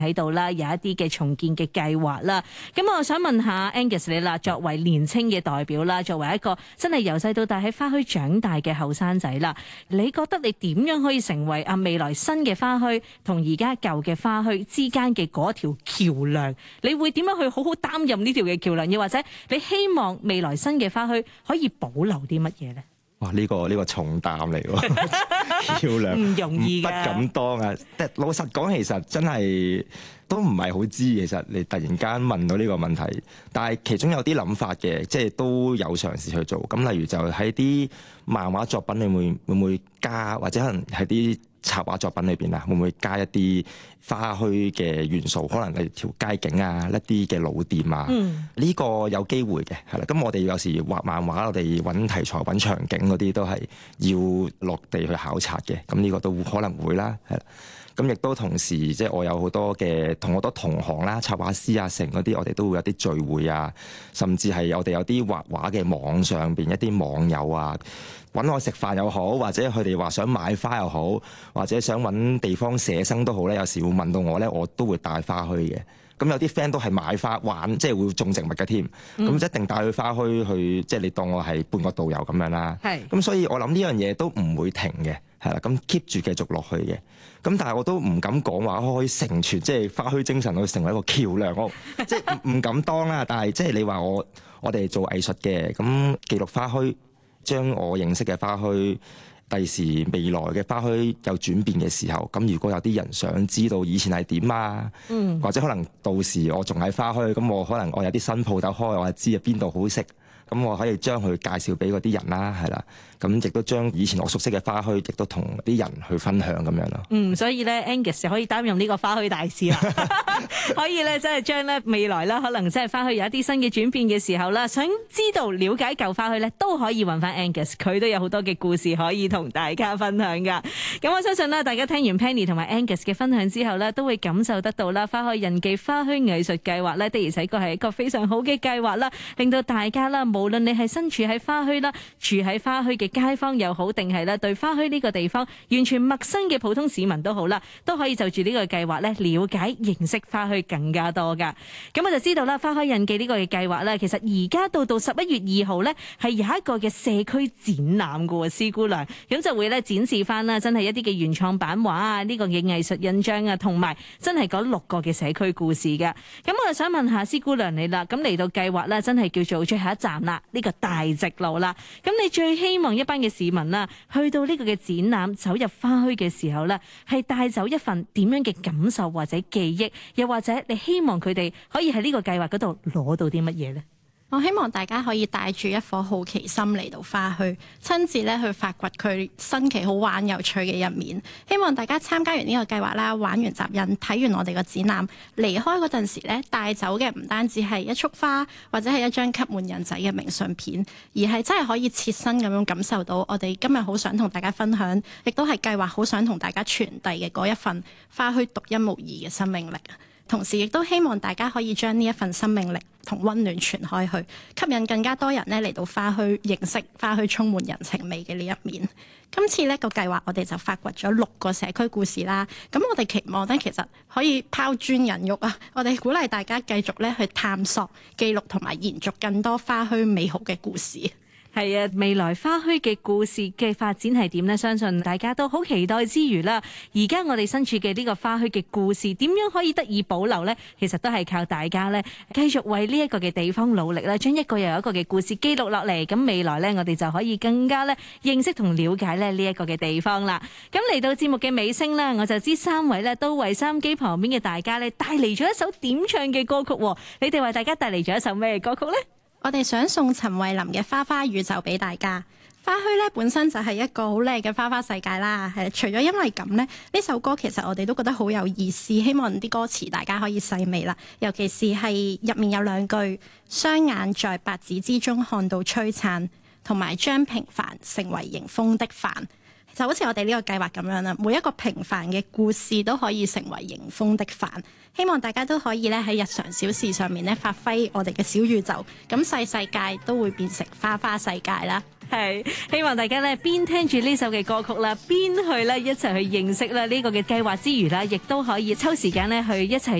喺度啦，有一啲嘅重建嘅計劃啦。咁我想問下 Angus 你啦，作為年青嘅代表啦，作為一個真係由細到大喺花墟長大嘅後生仔啦，你覺得你點樣可以成為未來新嘅花墟同而家舊嘅花墟之間嘅嗰條橋梁？你會點樣去好好擔任呢條嘅橋梁？又或者你希望未來新嘅花墟可以保留啲乜嘢呢？ 哇！呢個重擔嚟喎，橋梁唔容易， 不敢當啊！老實講，其實真係都唔係好知。其實你突然間問到呢個問題，但係其中有啲諗法嘅，即係都有嘗試去做。咁例如就喺啲漫畫作品裏面會唔會加，或者可能喺啲插畫作品裏邊啊，會唔會加一啲花墟嘅元素？可能係條街景啊，一啲嘅老店啊，呢個有機會嘅，係啦。咁我哋有時畫漫畫，我哋揾題材、揾場景嗰啲都係要落地去考察嘅。咁呢個都可能會啦，係啦。咁亦都同時，即係我有好多嘅同好多同行啦、插畫師啊、成嗰啲，我哋都會有啲聚會啊，甚至係我哋有啲畫畫嘅網上邊一啲網友啊，揾我食飯又好，或者佢哋話想買花又好，或者想揾地方寫生都好咧，有時會問到我咧，我都會帶花墟嘅。咁有啲 friend 都係買花玩，即係會種植物嘅添。咁一定帶去花墟去，即係你當我係半個導遊咁樣啦。咁所以我諗呢樣嘢都唔會停嘅，係啦。咁 keep 住繼續落去嘅。咁但係我都唔敢講話可以成全，即係花墟精神去成為一個橋梁。我即係唔敢當啦。但係即係你話我哋做藝術嘅，咁記錄花墟，將我認識嘅花墟，第時未來嘅花墟有轉變嘅時候，咁如果有啲人想知道以前係點啊，或者可能到時我仲喺花墟，咁我可能我有啲新鋪頭開，我就知啊邊度好食，咁我可以將佢介紹俾嗰啲人啦，係啦。咁亦都將以前我熟悉嘅花墟，亦都同啲人去分享咁樣咯。 所以咧 Angus 就可以擔任呢個花墟大使啦，可以咧即係將咧未來啦，可能即係花墟有一啲新嘅轉變嘅時候啦，想知道了解舊花墟咧，都可以揾翻 Angus， 佢都有好多嘅故事可以同大家分享噶。咁我相信啦，大家聽完 Penny 同埋 Angus 嘅分享之後咧，都會感受得到啦，花墟印記花墟藝術計劃咧，的而且確係一個非常好嘅計劃啦，令到大家啦，無論你係身處喺花墟啦，住喺花墟嘅街坊又好，定係咧對花墟呢個地方完全陌生嘅普通市民都好啦，都可以就住呢個計劃咧了解認識花墟更加多噶。咁我就知道啦，花墟印記呢個嘅計劃咧，其實而家到11月2號咧係有一個嘅社區展覽噶喎，師姑娘，咁就會咧展示翻啦，真係一啲嘅原創版畫啊，呢個嘅藝術印章啊，同埋真係嗰6個嘅社區故事嘅。咁我就想問下師姑娘你啦，咁嚟到計劃咧，真係叫做最後一站啦，呢個大直路啦。咁你最希望一班嘅市民啦，去到呢個嘅展覽走入花墟嘅時候咧，係帶走一份點樣嘅感受或者記憶，又或者你希望佢哋可以喺呢個計劃嗰度攞到啲乜嘢呢？ 我希望大家可以帶住一顆好奇心嚟到花墟，親自咧去發掘佢新奇好玩有趣嘅一面。希望大家參加完呢個計劃啦，玩完集印，睇完我哋個展覽，離開嗰陣時咧，帶走嘅唔單止係一束花或者係一張吸滿印仔嘅明信片，而係真係可以切身咁樣感受到我哋今日好想同大家分享，亦都係計劃好想同大家傳遞嘅嗰一份花墟獨一無二嘅生命力。同時亦都希望大家可以將呢一份生命力同溫暖傳開去，吸引更加多人咧嚟到花墟認識花墟充滿人情味嘅呢一面。今次呢個計劃我哋就發掘咗6個社區故事啦。咁我哋期望咧其實可以拋磚引玉啊！我哋鼓勵大家繼續咧去探索、記錄同埋延續更多花墟美好嘅故事。 係啊，未來花墟嘅故事嘅發展係點呢？相信大家都好期待之餘啦，而家我哋身處嘅呢個花墟嘅故事點樣可以得以保留呢？其實都係靠大家呢繼續為呢一個嘅地方努力啦，將一個又一個嘅故事記錄落嚟。咁未來呢，我哋就可以更加呢認識同了解呢一個嘅地方啦。咁嚟到節目嘅尾聲啦，我就知3位呢都為收音機旁邊嘅大家呢帶嚟咗一首點唱嘅歌曲。你哋為大家帶嚟咗一首咩歌曲呢？ 我哋想送陳慧琳嘅《花花宇宙》俾大家。花墟咧本身就係一個好靚嘅花花世界啦，除咗因為咁呢，呢首歌其實我哋都覺得好有意思，希望啲歌詞大家可以細味啦。尤其是係入面有2句，雙眼在白紙之中看到璀璨，同埋將平凡成為迎風的帆。就好似我哋呢個計劃咁樣啦，每一個平凡嘅故事都可以成為迎風的帆。希望大家都可以咧喺日常小事上面咧發揮我哋嘅小宇宙，咁細世界都會變成花花世界啦。 係希望大家咧邊聽住呢首嘅歌曲啦，邊去咧一齊去認識咧呢個嘅計劃之餘啦，亦都可以抽時間咧去一齊